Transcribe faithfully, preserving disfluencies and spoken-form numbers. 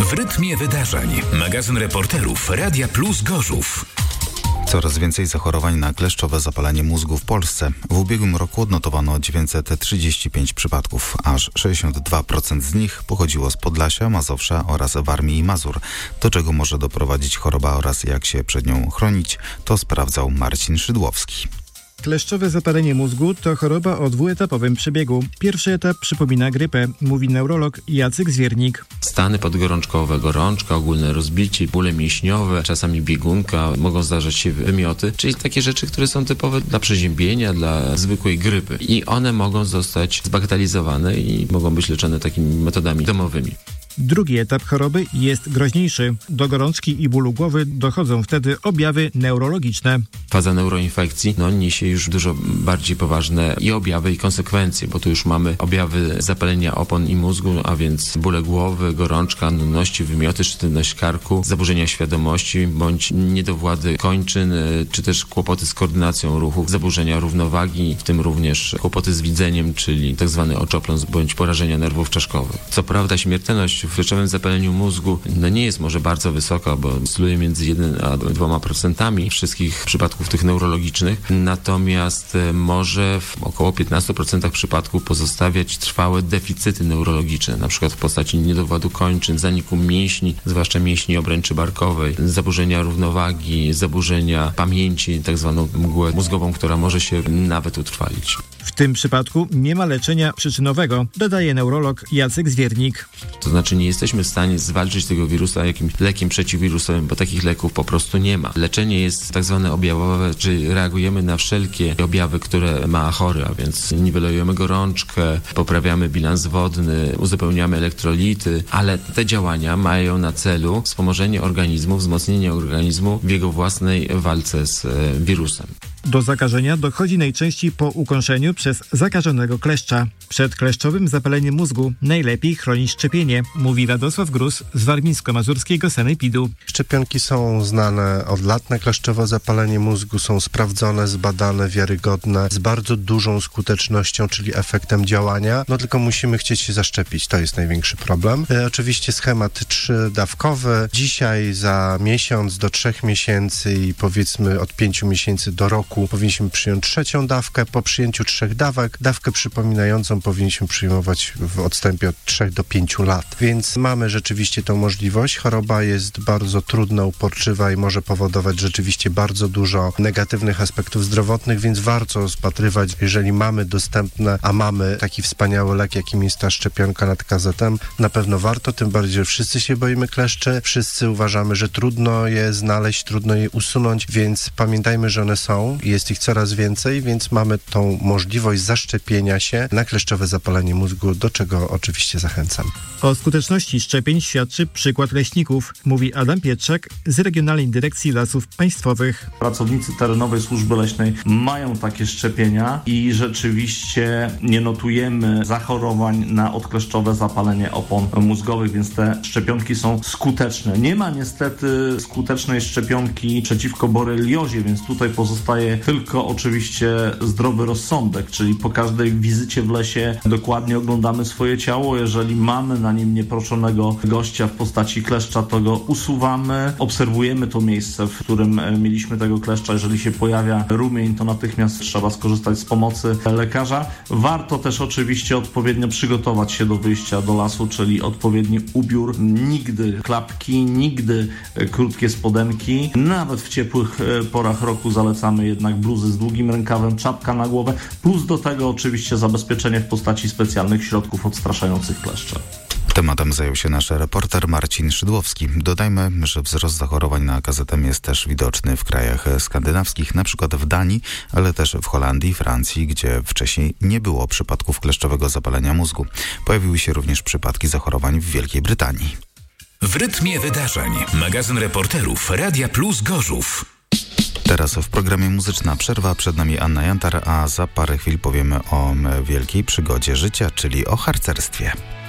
W rytmie wydarzeń. Magazyn reporterów Radia Plus Gorzów. Coraz więcej zachorowań na kleszczowe zapalenie mózgu w Polsce. W ubiegłym roku odnotowano dziewięćset trzydzieści pięć przypadków. Aż sześćdziesiąt dwa procent z nich pochodziło z Podlasia, Mazowsza oraz Warmii i Mazur. Do czego może doprowadzić choroba oraz jak się przed nią chronić, to sprawdzał Marcin Szydłowski. Kleszczowe zapalenie mózgu to choroba o dwuetapowym przebiegu. Pierwszy etap przypomina grypę, mówi neurolog Jacek Zwiernik. Stany podgorączkowe, gorączka, ogólne rozbicie, bóle mięśniowe, czasami biegunka, mogą zdarzać się wymioty, czyli takie rzeczy, które są typowe dla przeziębienia, dla zwykłej grypy. I one mogą zostać zbagatelizowane i mogą być leczone takimi metodami domowymi. Drugi etap choroby jest groźniejszy. Do gorączki i bólu głowy dochodzą wtedy objawy neurologiczne. Faza neuroinfekcji no, niesie już dużo bardziej poważne i objawy, i konsekwencje, bo tu już mamy objawy zapalenia opon i mózgu, a więc bóle głowy, gorączka, nudności, wymioty, sztywność karku, zaburzenia świadomości bądź niedowłady kończyn, czy też kłopoty z koordynacją ruchów, zaburzenia równowagi, w tym również kłopoty z widzeniem, czyli tzw. oczopląs bądź porażenia nerwów czaszkowych. Co prawda śmiertelność w kleszczowym zapaleniu mózgu no nie jest może bardzo wysoka, bo oscyluje między jeden a dwoma procentami wszystkich przypadków tych neurologicznych, natomiast może w około piętnaście procent przypadków pozostawiać trwałe deficyty neurologiczne, na przykład w postaci niedowładu kończyn, zaniku mięśni, zwłaszcza mięśni obręczy barkowej, zaburzenia równowagi, zaburzenia pamięci, tak zwaną mgłę mózgową, która może się nawet utrwalić. W tym przypadku nie ma leczenia przyczynowego, dodaje neurolog Jacek Zwiernik. To znaczy nie jesteśmy w stanie zwalczyć tego wirusa jakimś lekiem przeciwwirusowym, bo takich leków po prostu nie ma. Leczenie jest tak zwane objawowe, czyli reagujemy na wszelkie objawy, które ma chory, a więc niwelujemy gorączkę, poprawiamy bilans wodny, uzupełniamy elektrolity, ale te działania mają na celu wspomożenie organizmu, wzmocnienie organizmu w jego własnej walce z wirusem. Do zakażenia dochodzi najczęściej po ukąszeniu przez zakażonego kleszcza. Przed kleszczowym zapaleniem mózgu najlepiej chronić szczepienie, mówi Radosław Grus z warmińsko-mazurskiego sanepidu. Szczepionki są znane od lat na kleszczowe zapalenie mózgu, są sprawdzone, zbadane, wiarygodne, z bardzo dużą skutecznością, czyli efektem działania. No tylko musimy chcieć się zaszczepić, to jest największy problem. E, oczywiście schemat trzydawkowy. Dzisiaj za miesiąc do trzech miesięcy i powiedzmy od pięciu miesięcy do roku powinniśmy przyjąć trzecią dawkę. Po przyjęciu trzech dawek, dawkę przypominającą powinniśmy przyjmować w odstępie od trzech do pięciu lat. Więc mamy rzeczywiście tą możliwość. Choroba jest bardzo trudna, uporczywa i może powodować rzeczywiście bardzo dużo negatywnych aspektów zdrowotnych, więc warto rozpatrywać, jeżeli mamy dostępne, a mamy taki wspaniały lek, jakim jest ta szczepionka nad K Z M, na pewno warto, tym bardziej, że wszyscy się boimy kleszczy, wszyscy uważamy, że trudno je znaleźć, trudno je usunąć, więc pamiętajmy, że one są. Jest ich coraz więcej, więc mamy tą możliwość zaszczepienia się na kleszczowe zapalenie mózgu, do czego oczywiście zachęcam. O skuteczności szczepień świadczy przykład leśników, mówi Adam Pietrzak z Regionalnej Dyrekcji Lasów Państwowych. Pracownicy terenowej służby leśnej mają takie szczepienia i rzeczywiście nie notujemy zachorowań na odkleszczowe zapalenie opon mózgowych, więc te szczepionki są skuteczne. Nie ma niestety skutecznej szczepionki przeciwko boreliozie, więc tutaj pozostaje tylko oczywiście zdrowy rozsądek, czyli po każdej wizycie w lesie dokładnie oglądamy swoje ciało. Jeżeli mamy na nim nieproszonego gościa w postaci kleszcza, to go usuwamy, obserwujemy to miejsce, w którym mieliśmy tego kleszcza. Jeżeli się pojawia rumień, to natychmiast trzeba skorzystać z pomocy lekarza. Warto też oczywiście odpowiednio przygotować się do wyjścia do lasu, czyli odpowiedni ubiór, nigdy klapki, nigdy krótkie spodenki. Nawet w ciepłych porach roku zalecamy jednak bluzy z długim rękawem, czapka na głowę, plus do tego oczywiście zabezpieczenie w postaci specjalnych środków odstraszających kleszcze. Tematem zajął się nasz reporter Marcin Szydłowski. Dodajmy, że wzrost zachorowań na K Z M jest też widoczny w krajach skandynawskich, na przykład w Danii, ale też w Holandii i Francji, gdzie wcześniej nie było przypadków kleszczowego zapalenia mózgu. Pojawiły się również przypadki zachorowań w Wielkiej Brytanii. W rytmie wydarzeń. Magazyn reporterów Radia Plus Gorzów. Teraz w programie Muzyczna Przerwa, przed nami Anna Jantar, a za parę chwil powiemy o wielkiej przygodzie życia, czyli o harcerstwie.